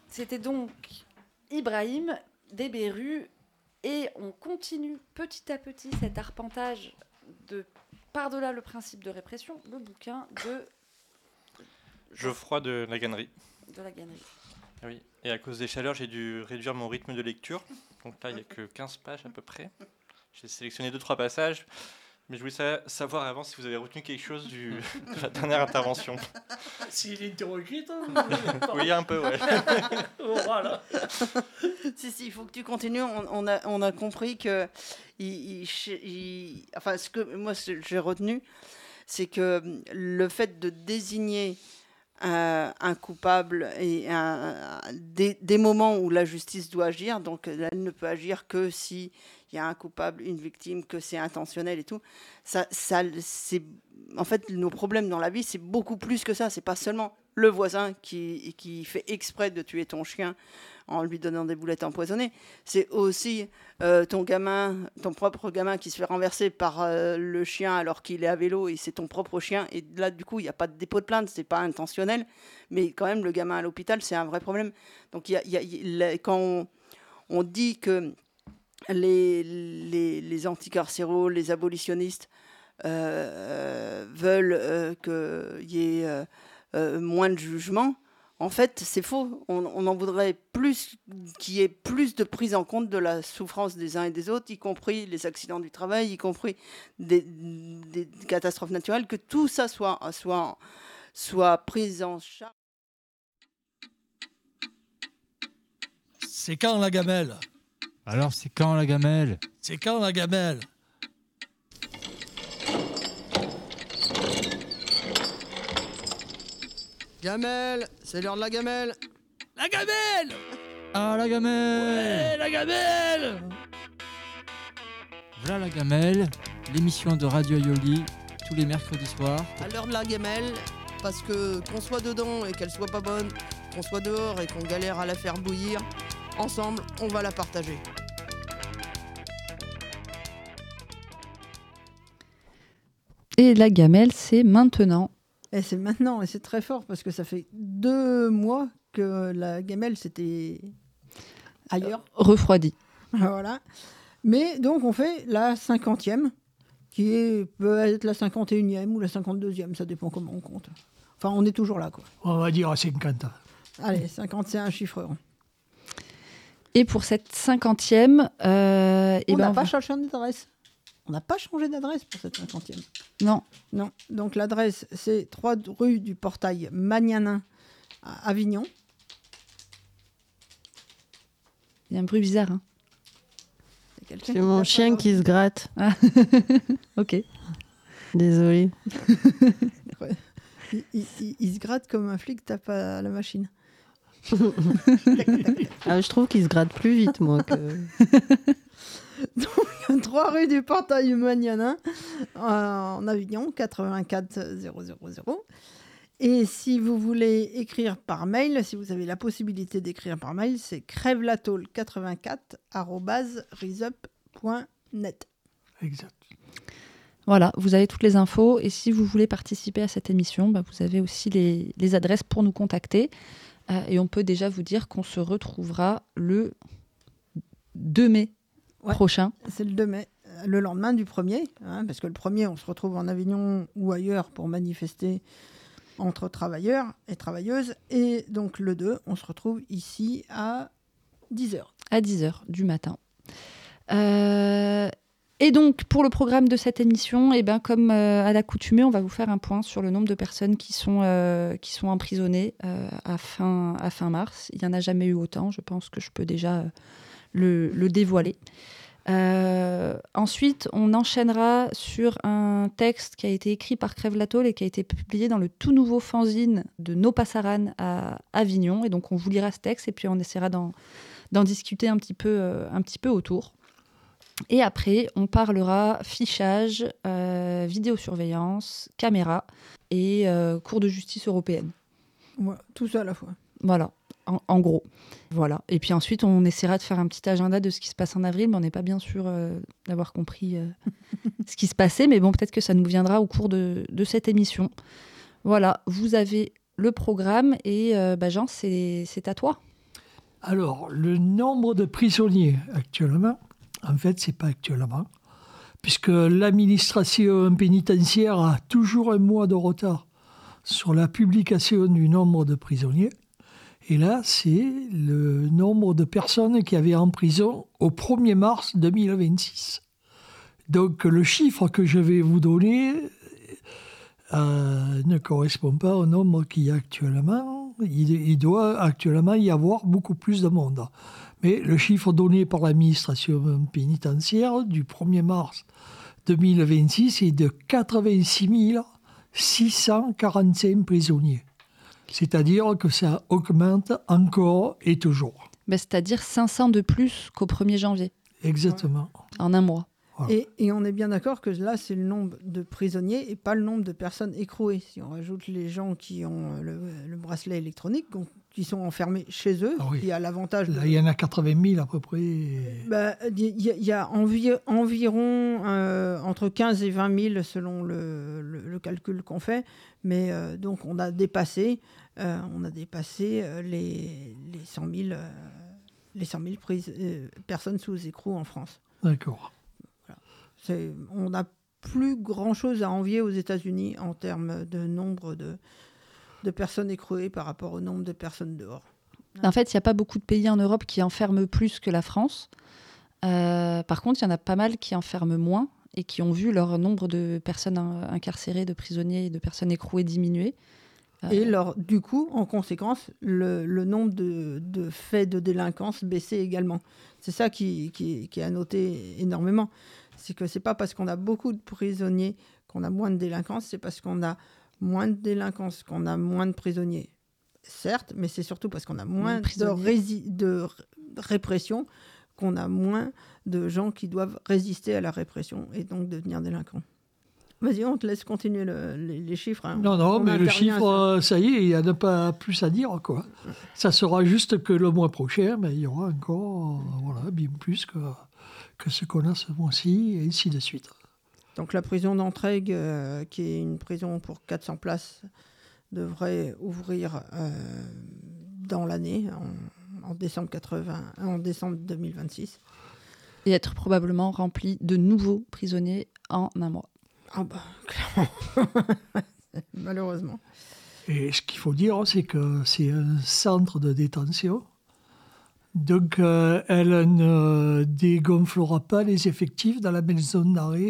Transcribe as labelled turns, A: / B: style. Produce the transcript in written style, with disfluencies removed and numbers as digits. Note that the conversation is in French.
A: C'était donc Ibrahim Deberu et on continue petit à petit cet arpentage de par-delà le principe de répression, le bouquin de
B: Geoffroy de la Gannerie.
A: De la Gannerie.
B: Oui, et à cause des chaleurs, j'ai dû réduire mon rythme de lecture. Donc là, il n'y a que 15 pages à peu près. J'ai sélectionné 2-3 passages. Mais je voulais savoir avant si vous avez retenu quelque chose de la dernière intervention.
C: S'il est hétéroclite,
B: Oui, un peu, ouais.
C: Voilà.
D: Si, il faut que tu continues. On a compris que... enfin, ce que moi, j'ai retenu, c'est que le fait de désigner un coupable et des moments où la justice doit agir, donc elle ne peut agir que si il y a un coupable, une victime, que c'est intentionnel et tout. Ça, c'est en fait nos problèmes dans la vie, c'est beaucoup plus que ça. C'est pas seulement le voisin qui fait exprès de tuer ton chien en lui donnant des boulettes empoisonnées. C'est aussi ton propre gamin qui se fait renverser par le chien alors qu'il est à vélo et c'est ton propre chien. Et là, du coup, il n'y a pas de dépôt de plainte, c'est pas intentionnel. Mais quand même, le gamin à l'hôpital, c'est un vrai problème. Donc, quand on dit que les anticarcéraux, les abolitionnistes veulent qu'il y ait moins de jugement, en fait, c'est faux. On en voudrait plus qu'il y ait plus de prise en compte de la souffrance des uns et des autres, y compris les accidents du travail, y compris des catastrophes naturelles, que tout ça soit pris en charge.
C: C'est quand la gamelle?
E: Alors, c'est quand la gamelle?
C: C'est quand la gamelle?
F: Gamelle, c'est l'heure de la gamelle.
C: La gamelle!
E: Ah, la gamelle!
C: Ouais, la gamelle!
E: Voilà la gamelle, l'émission de Radio Yoli, tous les mercredis soirs.
F: À l'heure de la gamelle, parce que qu'on soit dedans et qu'elle soit pas bonne, qu'on soit dehors et qu'on galère à la faire bouillir, ensemble, on va la partager.
A: Et la gamelle, c'est maintenant.
G: Et c'est maintenant, et c'est très fort, parce que ça fait 2 mois que la gamelle, c'était ailleurs.
A: Refroidi.
G: Voilà. Mais donc, on fait la 50e, peut être la 51e ou la 52e, ça dépend comment on compte. Enfin, on est toujours là, quoi.
C: On va dire à 50.
G: Allez, 50, c'est un chiffre rond.
A: Et pour cette 50e...
G: on n'a pas changé d'adresse. On n'a pas changé d'adresse pour cette 50e.
A: Non.
G: Non. Donc l'adresse, c'est 3 rue du Portail Magnanin à Avignon.
A: Il y a un bruit bizarre. Hein.
H: C'est mon chien qui se gratte.
A: Ah. Ok.
H: Désolée.
G: Il se gratte comme un flic tape à la machine.
H: Je trouve qu'il se gratte plus vite, moi.
G: Donc, 3 rue du Portail Magnanin en Avignon, 84 000. Et si vous voulez écrire par mail, si vous avez la possibilité d'écrire par mail, c'est crèvelatôle84@risup.net.
C: Exact.
A: Voilà, vous avez toutes les infos. Et si vous voulez participer à cette émission, vous avez aussi les adresses pour nous contacter. Et on peut déjà vous dire qu'on se retrouvera le 2 mai prochain.
G: C'est le 2 mai, le lendemain du 1er, parce que le 1er, on se retrouve en Avignon ou ailleurs pour manifester entre travailleurs et travailleuses. Et donc le 2, on se retrouve ici à 10h.
A: À 10h du matin. Et donc, pour le programme de cette émission, comme à l'accoutumée, on va vous faire un point sur le nombre de personnes qui sont emprisonnées à fin mars. Il n'y en a jamais eu autant, je pense que je peux déjà le dévoiler. Ensuite, on enchaînera sur un texte qui a été écrit par Crève la Tôle et qui a été publié dans le tout nouveau fanzine de No Passaran à Avignon. Et donc, on vous lira ce texte et puis on essaiera d'en discuter un petit peu autour. Et après, on parlera fichage, vidéosurveillance, caméra et cours de justice européenne.
G: Ouais, tout ça à la fois.
A: Voilà, en gros. Voilà. Et puis ensuite, on essaiera de faire un petit agenda de ce qui se passe en avril, mais on n'est pas bien sûr d'avoir compris ce qui se passait. Mais bon, peut-être que ça nous viendra au cours de cette émission. Voilà, vous avez le programme et Jean, c'est à toi.
C: Alors, le nombre de prisonniers actuellement, en fait, c'est pas actuellement, puisque l'administration pénitentiaire a toujours un mois de retard sur la publication du nombre de prisonniers. Et là, c'est le nombre de personnes qui avaient en prison au 1er mars 2026. Donc, le chiffre que je vais vous donner ne correspond pas au nombre qu'il y a actuellement. Il doit actuellement y avoir beaucoup plus de monde. Mais le chiffre donné par l'administration pénitentiaire du 1er mars 2026 est de 86 645 prisonniers. C'est-à-dire que ça augmente encore et toujours.
A: C'est-à-dire 500 de plus qu'au 1er janvier.
C: Exactement.
A: En un mois.
C: Voilà.
G: Et on est bien d'accord que là, c'est le nombre de prisonniers et pas le nombre de personnes écrouées. Si on rajoute les gens qui ont le bracelet électronique, donc, qui sont enfermés chez eux, qui a l'avantage...
C: Là, il y en a 80 000 à peu près.
G: Il y a environ entre 15 et 20 000 selon le calcul qu'on fait. Mais donc, on a dépassé les 100 000 personnes sous écrou en France.
C: D'accord.
G: On n'a plus grand-chose à envier aux États-Unis en termes de nombre de personnes écrouées par rapport au nombre de personnes dehors.
A: En fait, il n'y a pas beaucoup de pays en Europe qui enferment plus que la France. Par contre, il y en a pas mal qui enferment moins et qui ont vu leur nombre de personnes incarcérées, de prisonniers et de personnes écrouées diminuer.
G: Et du coup, en conséquence, le nombre de faits de délinquance baissait également. C'est ça qui est à noter énormément. C'est que ce n'est pas parce qu'on a beaucoup de prisonniers qu'on a moins de délinquance, c'est parce qu'on a moins de délinquance qu'on a moins de prisonniers. Certes, mais c'est surtout parce qu'on a moins de répression qu'on a moins de gens qui doivent résister à la répression et donc devenir délinquants. Vas-y, on te laisse continuer les chiffres. Hein.
C: Non, mais le chiffre, ça y est, il n'y a pas plus à dire, quoi. Ça sera juste que le mois prochain, il y aura encore bien plus que ce qu'on a ce mois-ci, et ainsi de suite.
G: Donc la prison d'Entraigues, qui est une prison pour 400 places, devrait ouvrir dans l'année, en décembre 2026.
A: Et être probablement rempli de nouveaux prisonniers en un mois.
G: Ah clairement. Malheureusement.
C: Et ce qu'il faut dire, c'est que c'est un centre de détention. Donc, elle ne dégonflera pas les effectifs dans la maison d'arrêt